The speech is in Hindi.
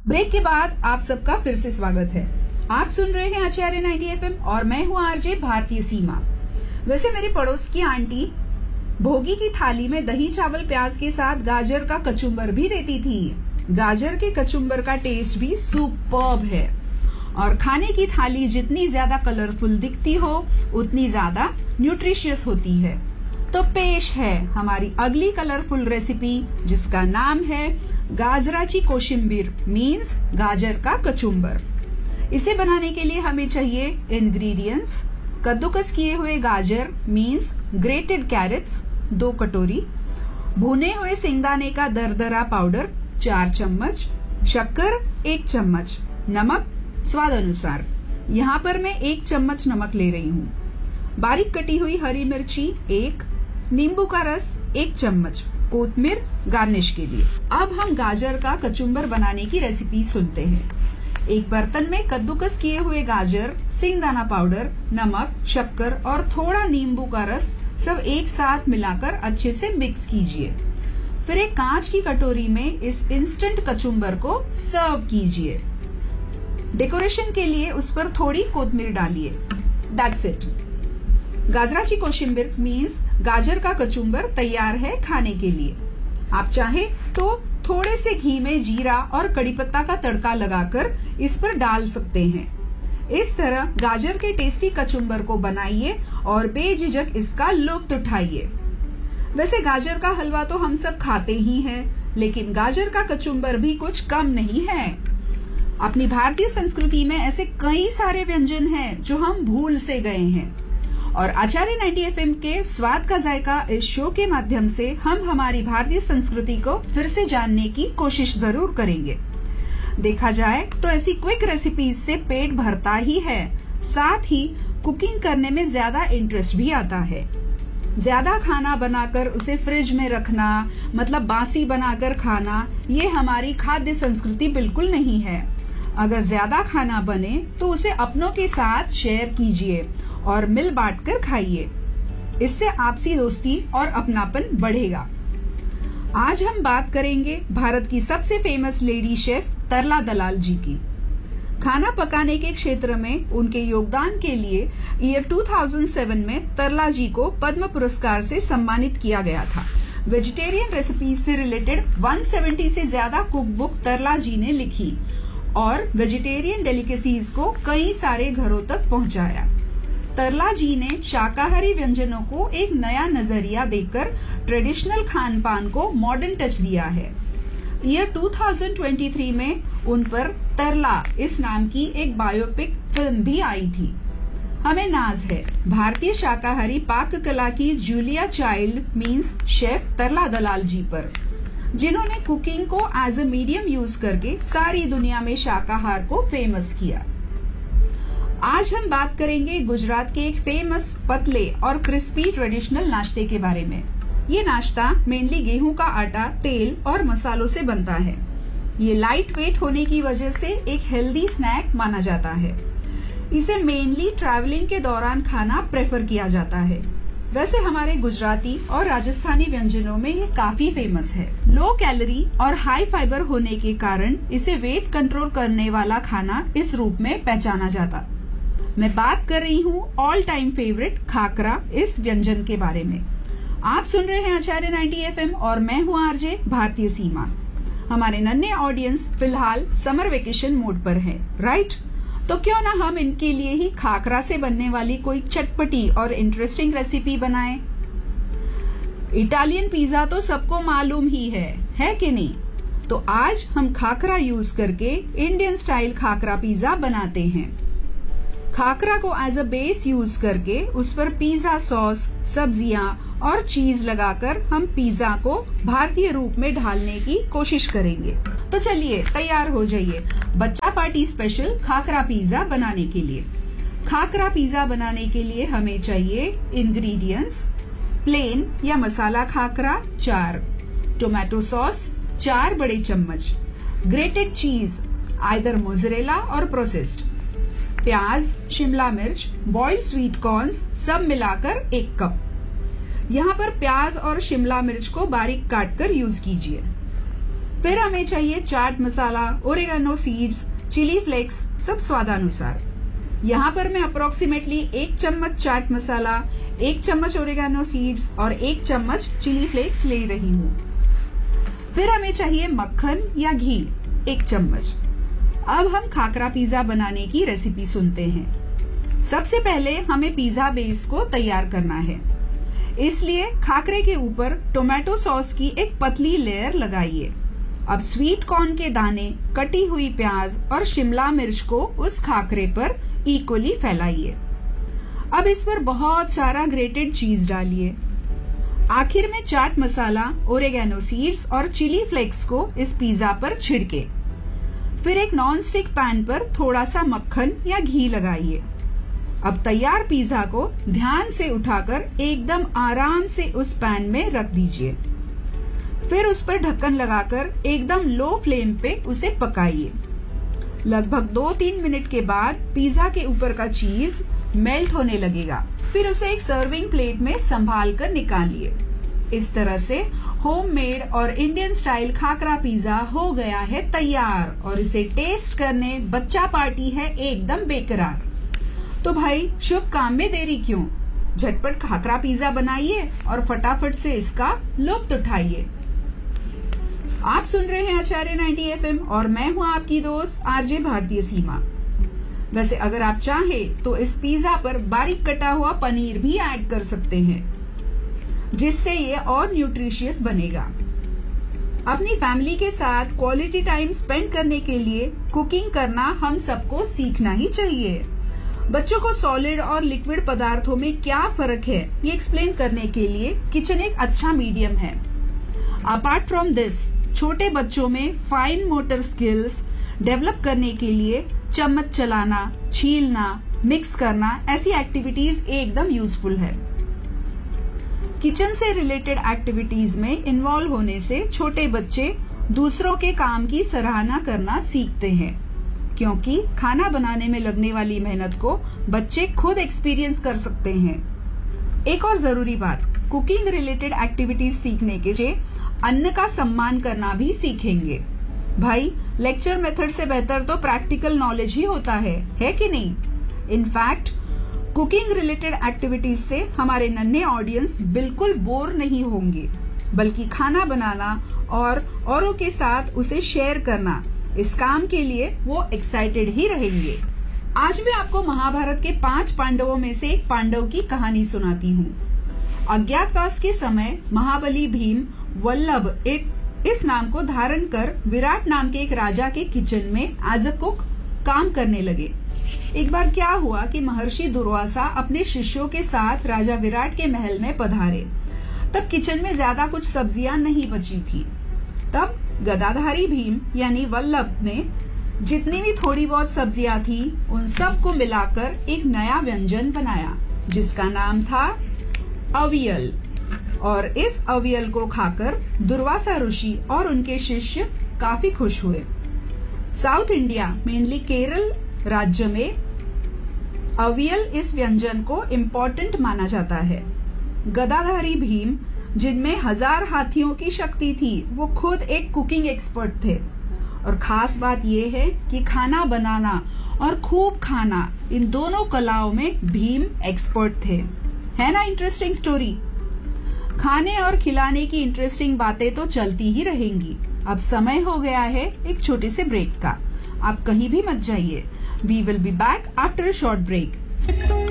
ब्रेक के बाद आप सबका फिर से स्वागत है। आप सुन रहे हैं आचार्य 90 एफएम और मैं हूं आरजे भारतीय सीमा। वैसे मेरे पड़ोस की आंटी भोगी की थाली में दही चावल प्याज के साथ गाजर का कचुम्बर भी देती थी। गाजर के कचुम्बर का टेस्ट भी सुपर्ब है और खाने की थाली जितनी ज्यादा कलरफुल दिखती हो उतनी ज्यादा न्यूट्रिशियस होती है। तो पेश है हमारी अगली कलरफुल रेसिपी जिसका नाम है गाजराची कोशिम्बीर मीन्स गाजर का कचुम्बर। इसे बनाने के लिए हमें चाहिए इंग्रेडिएंट्स: कद्दूकस किए हुए गाजर मीन्स ग्रेटेड कैरेट्स 2 कटोरी, भुने हुए सिंगदाने का दरदरा पाउडर 4 चम्मच, शक्कर 1 चम्मच, नमक स्वाद अनुसार। यहाँ पर मैं 1 चम्मच नमक ले रही हूँ। बारीक कटी हुई हरी मिर्ची 1, नींबू का रस 1 चम्मच, कोतमीर गार्निश के लिए। अब हम गाजर का कचुम्बर बनाने की रेसिपी सुनते हैं। एक बर्तन में कद्दूकस किए हुए गाजर, सिंगदाना पाउडर, नमक, शक्कर और थोड़ा नींबू का रस सब एक साथ मिलाकर अच्छे से मिक्स कीजिए। फिर एक कांच की कटोरी में इस इंस्टेंट कचुम्बर को सर्व कीजिए। डेकोरेशन के लिए उस पर थोड़ी कोतमीर डालिए। That's it. गाजराची कोशिम्बीर मीन्स गाजर का कचुम्बर तैयार है खाने के लिए। आप चाहें तो थोड़े से घी में जीरा और कड़ी पत्ता का तड़का लगाकर इस पर डाल सकते हैं। इस तरह गाजर के टेस्टी कचुम्बर को बनाइए और बेझिझक इसका लुत्फ उठाइए। वैसे गाजर का हलवा तो हम सब खाते ही हैं, लेकिन गाजर का कचुम्बर भी कुछ कम नहीं है। अपनी भारतीय संस्कृति में ऐसे कई सारे व्यंजन हैं जो हम भूल से गए हैं और आचार्य 90 एफएम के स्वाद का जायका इस शो के माध्यम से हम हमारी भारतीय संस्कृति को फिर से जानने की कोशिश जरूर करेंगे। देखा जाए तो ऐसी क्विक रेसिपीज से पेट भरता ही है, साथ ही कुकिंग करने में ज्यादा इंटरेस्ट भी आता है। ज्यादा खाना बनाकर उसे फ्रिज में रखना मतलब बासी बनाकर खाना, ये हमारी खाद्य संस्कृति बिल्कुल नहीं है। अगर ज्यादा खाना बने तो उसे अपनों के साथ शेयर कीजिए और मिल बांट कर खाइए। इससे आपसी दोस्ती और अपनापन बढ़ेगा। आज हम बात करेंगे भारत की सबसे फेमस लेडी शेफ तरला दलाल जी की। खाना पकाने के क्षेत्र में उनके योगदान के लिए ईयर 2007 में तरला जी को पद्म पुरस्कार से सम्मानित किया गया था। वेजिटेरियन रेसिपीज से रिलेटेड 170 से ज्यादा कुक बुक तरला जी ने लिखी और वेजिटेरियन डेलिकेसीज को कई सारे घरों तक पहुंचाया। तरला जी ने शाकाहारी व्यंजनों को एक नया नजरिया देकर ट्रेडिशनल खान पान को मॉडर्न टच दिया है। ईयर 2023 में उन पर तरला इस नाम की एक बायोपिक फिल्म भी आई थी। हमें नाज है भारतीय शाकाहारी पाक कला की जूलिया चाइल्ड मीन्स शेफ तरला दलाल जी पर, जिन्होंने कुकिंग को एज अ मीडियम यूज करके सारी दुनिया में शाकाहार को फेमस किया। आज हम बात करेंगे गुजरात के एक फेमस पतले और क्रिस्पी ट्रेडिशनल नाश्ते के बारे में। ये नाश्ता मेनली गेहूं का आटा, तेल और मसालों से बनता है। ये लाइट वेट होने की वजह से एक हेल्दी स्नैक माना जाता है। इसे मेनली ट्रैवलिंग के दौरान खाना प्रेफर किया जाता है। वैसे हमारे गुजराती और राजस्थानी व्यंजनों में ये काफी फेमस है। लो कैलोरी और हाई फाइबर होने के कारण इसे वेट कंट्रोल करने वाला खाना इस रूप में पहचाना जाता। मैं बात कर रही हूँ ऑल टाइम फेवरेट खाकरा इस व्यंजन के बारे में। आप सुन रहे हैं आचार्य 90 एफएम और मैं हूँ आरजे भारतीय सीमा। हमारे नन्हे ऑडियंस फिलहाल समर वेकेशन मोड पर है, राइट? तो क्यों ना हम इनके लिए ही खाकरा से बनने वाली कोई चटपटी और इंटरेस्टिंग रेसिपी बनाएं। इटालियन पिज्जा तो सबको मालूम ही है कि नहीं? तो आज हम खाकरा यूज करके इंडियन स्टाइल खाकरा पिज्जा बनाते हैं। खाकरा को एज अ बेस यूज करके उस पर पिज्जा सॉस, सब्जियां और चीज लगाकर हम पिज्जा को भारतीय रूप में ढालने की कोशिश करेंगे। तो चलिए तैयार हो जाइए बच्चा पार्टी स्पेशल खाकरा पिज्जा बनाने के लिए। खाकरा पिज्जा बनाने के लिए हमें चाहिए इंग्रेडिएंट्स: प्लेन या मसाला खाकरा 4, टोमेटो सॉस 4 बड़े चम्मच, ग्रेटेड चीज आइदर मोज़रेला और प्रोसेस्ड, प्याज, शिमला मिर्च, बॉइल्ड स्वीट कॉर्न्स सब मिलाकर 1 कप। यहाँ पर प्याज और शिमला मिर्च को बारीक काटकर यूज कीजिए। फिर हमें चाहिए chaat masala, oregano seeds, chilli flakes, सब स्वादानुसार। यहाँ पर मैं अप्रोक्सीमेटली 1 चम्मच चाट मसाला, 1 चम्मच ओरेगानो सीड्स और 1 चम्मच चिली फ्लेक्स ले रही हूँ। फिर हमें चाहिए मक्खन या घी, 1 चम्मच। अब हम खाकरा पिज्जा बनाने की रेसिपी सुनते हैं। सबसे पहले हमें पिज्जा बेस को तैयार करना है, इसलिए खाकरे के ऊपर टोमेटो सॉस की एक पतली लेयर लगाइए। अब स्वीट कॉर्न के दाने, कटी हुई प्याज और शिमला मिर्च को उस खाकरे पर इक्वली फैलाइए। अब इस पर बहुत सारा ग्रेटेड चीज डालिए। आखिर में चाट मसाला, ओरेगानो सीड्स और चिली फ्लेक्स को इस पिज्जा पर छिड़के। फिर एक नॉन स्टिक पैन पर थोड़ा सा मक्खन या घी लगाइए। अब तैयार पिज्जा को ध्यान से उठाकर एकदम आराम से उस पैन में रख दीजिए। फिर उस पर ढक्कन लगाकर एकदम लो फ्लेम पे उसे पकाइए। लगभग 2-3 मिनट के बाद पिज्जा के ऊपर का चीज मेल्ट होने लगेगा। फिर उसे एक सर्विंग प्लेट में संभाल कर निकालिए। इस तरह से होममेड और इंडियन स्टाइल खाकरा पिज्जा हो गया है तैयार और इसे टेस्ट करने बच्चा पार्टी है एकदम बेकरार। तो भाई शुभ काम में देरी क्यों, झटपट खाकरा पिज्जा बनाइए और फटाफट से इसका लुत्फ उठाइए। आप सुन रहे हैं आचार्य 90 FM और मैं हूं आपकी दोस्त आरजे भारतीय सीमा। वैसे अगर आप चाहें तो इस पिज्जा पर बारीक कटा हुआ पनीर भी ऐड कर सकते हैं, जिससे ये और न्यूट्रिशियस बनेगा। अपनी फैमिली के साथ क्वालिटी टाइम स्पेंड करने के लिए कुकिंग करना हम सबको सीखना ही चाहिए। बच्चों को सॉलिड और लिक्विड पदार्थों में क्या फर्क है ये एक्सप्लेन करने के लिए किचन एक अच्छा मीडियम है। अपार्ट फ्रॉम दिस, छोटे बच्चों में फाइन मोटर स्किल्स डेवलप करने के लिए चम्मच चलाना, छीलना, मिक्स करना ऐसी एक्टिविटीज एकदम यूजफुल है। किचन से रिलेटेड एक्टिविटीज में इन्वॉल्व होने से छोटे बच्चे दूसरों के काम की सराहना करना सीखते हैं, क्योंकि खाना बनाने में लगने वाली मेहनत को बच्चे खुद एक्सपीरियंस कर सकते हैं। एक और जरूरी बात, कुकिंग रिलेटेड एक्टिविटीज सीखने के लिए अन्न का सम्मान करना भी सीखेंगे। भाई लेक्चर मेथड से बेहतर तो प्रैक्टिकल नॉलेज ही होता है कि नहीं? इनफैक्ट कुकिंग रिलेटेड एक्टिविटीज से हमारे नन्हे ऑडियंस बिल्कुल बोर नहीं होंगे, बल्कि खाना बनाना और औरों के साथ उसे शेयर करना, इस काम के लिए वो एक्साइटेड ही रहेंगे। आज मैं आपको महाभारत के 5 पांडवों में से एक पांडव की कहानी सुनाती हूँ। अज्ञातवास के समय महाबली भीम वल्लभ इस नाम को धारण कर विराट नाम के एक राजा के किचन में एज अ कुक काम करने लगे। एक बार क्या हुआ कि महर्षि दुर्वासा अपने शिष्यों के साथ राजा विराट के महल में पधारे। तब किचन में ज्यादा कुछ सब्जियां नहीं बची थी। तब गदाधारी भीम यानी वल्लभ ने जितनी भी थोड़ी बहुत सब्जियां थी उन सब को मिलाकर एक नया व्यंजन बनाया, जिसका नाम था अवियल। और इस अवियल को खाकर दुर्वासा ऋषि और उनके शिष्य काफी खुश हुए। साउथ इंडिया, मेनली केरल राज्य में अवियल इस व्यंजन को इम्पोर्टेंट माना जाता है। गदाधारी भीम, जिनमें 1000 हाथियों की शक्ति थी, वो खुद एक कुकिंग एक्सपर्ट थे। और खास बात यह है कि खाना बनाना और खूब खाना, इन दोनों कलाओं में भीम एक्सपर्ट थे। है ना इंटरेस्टिंग स्टोरी? खाने और खिलाने की इंटरेस्टिंग बातें तो चलती ही रहेंगी। अब समय हो गया है एक छोटे से ब्रेक का। आप कहीं भी मत जाइए। We will be back after a short break.